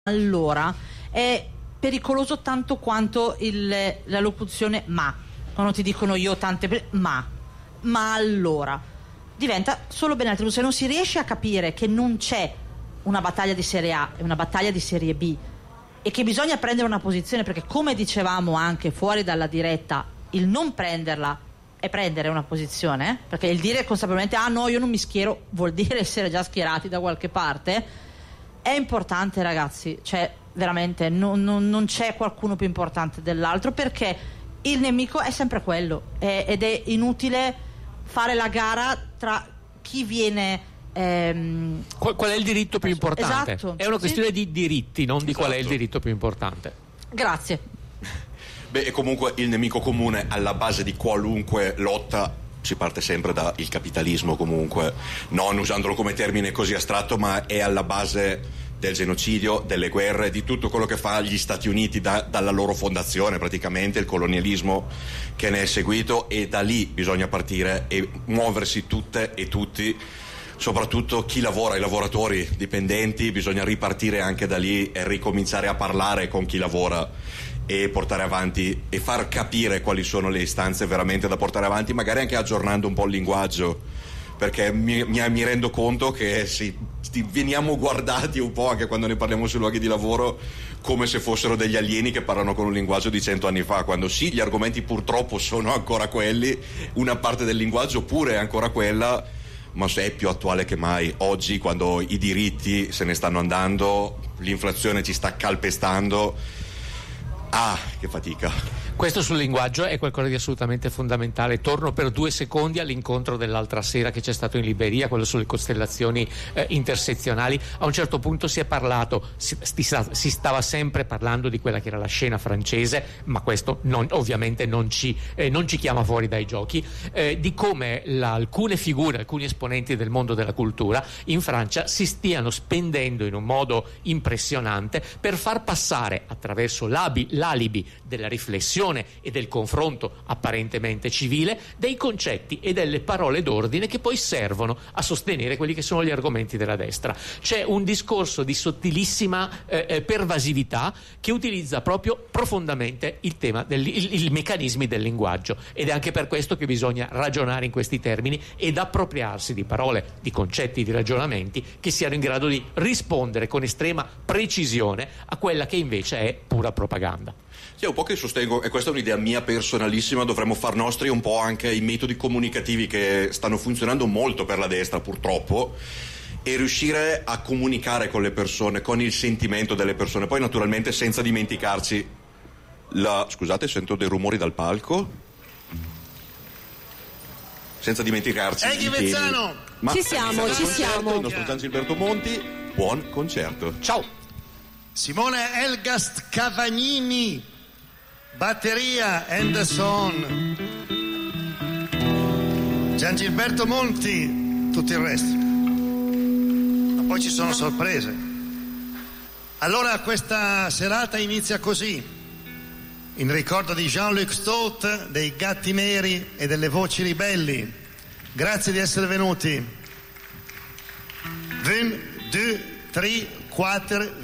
allora è pericoloso tanto quanto la locuzione ma, quando ti dicono io tante ma allora diventa solo benaltro. Se non si riesce a capire che non c'è una battaglia di serie A e una battaglia di serie B e che bisogna prendere una posizione, perché come dicevamo anche fuori dalla diretta, il non prenderla è prendere una posizione, perché il dire consapevolmente ah no io non mi schiero vuol dire essere già schierati da qualche parte. È importante, ragazzi, cioè veramente non c'è qualcuno più importante dell'altro, perché il nemico è sempre quello ed è inutile fare la gara tra chi viene qual è il diritto più importante. Esatto. È una questione di diritti, non di qual è il diritto più importante. Grazie. Beh, e comunque il nemico comune alla base di qualunque lotta si parte sempre dal capitalismo, comunque, non usandolo come termine così astratto, ma è alla base del genocidio, delle guerre, di tutto quello che fa gli Stati Uniti dalla loro fondazione, praticamente, il colonialismo che ne è seguito, e da lì bisogna partire e muoversi tutte e tutti, soprattutto chi lavora, i lavoratori dipendenti, bisogna ripartire anche da lì e ricominciare a parlare con chi lavora e portare avanti e far capire quali sono le istanze veramente da portare avanti, magari anche aggiornando un po' il linguaggio, perché mi rendo conto che veniamo guardati un po' anche quando ne parliamo sui luoghi di lavoro come se fossero degli alieni che parlano con un linguaggio di 100 anni fa, quando sì, gli argomenti purtroppo sono ancora quelli, una parte del linguaggio pure è ancora quella, ma se è più attuale che mai oggi, quando i diritti se ne stanno andando, l'inflazione ci sta calpestando. Ah, che fatica. Questo sul linguaggio è qualcosa di assolutamente fondamentale. Torno per 2 secondi all'incontro dell'altra sera che c'è stato in libreria, quello sulle costellazioni intersezionali. A un certo punto si è parlato, si stava sempre parlando di quella che era la scena francese, ma questo ovviamente non ci chiama fuori dai giochi, di come alcune figure, alcuni esponenti del mondo della cultura in Francia si stiano spendendo in un modo impressionante per far passare attraverso l'alibi della riflessione e del confronto apparentemente civile dei concetti e delle parole d'ordine che poi servono a sostenere quelli che sono gli argomenti della destra. C'è un discorso di sottilissima pervasività che utilizza proprio profondamente il tema i meccanismi del linguaggio, ed è anche per questo che bisogna ragionare in questi termini ed appropriarsi di parole, di concetti, di ragionamenti che siano in grado di rispondere con estrema precisione a quella che invece è pura propaganda. Sì, un po' che sostengo, e questa è un'idea mia personalissima, dovremmo far nostri un po' anche i metodi comunicativi che stanno funzionando molto per la destra purtroppo, e riuscire a comunicare con le persone, con il sentimento delle persone, poi naturalmente senza dimenticarci scusate, sento dei rumori dal palco, senza dimenticarci Ghivezzano! Ci siamo. Il nostro Gian Gilberto Monti, buon concerto. Ciao. Simone Elgast Cavagnini, batteria and son. Gian Gilberto Monti, tutto il resto. Ma poi ci sono sorprese. Allora questa serata inizia così, in ricordo di Jean-Luc Stott, dei Gatti Neri e delle Voci Ribelli. Grazie di essere venuti. 1, 2, 3, 4